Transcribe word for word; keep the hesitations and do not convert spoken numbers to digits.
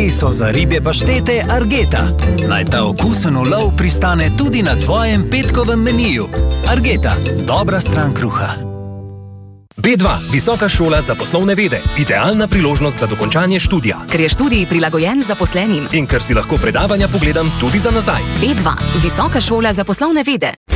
Te so za ribje paštete Argeta. Naj ta okusen ulov pristane tudi na tvojem petkovem meniju. Argeta, dobra stran kruha. B dva, Visoka šola za poslovne vede. Idealna priložnost za dokončanje študija. Ker je študij prilagojen zaposlenim. In ker si lahko predavanja pogledam tudi za nazaj. B dva, Visoka šola za poslovne vede.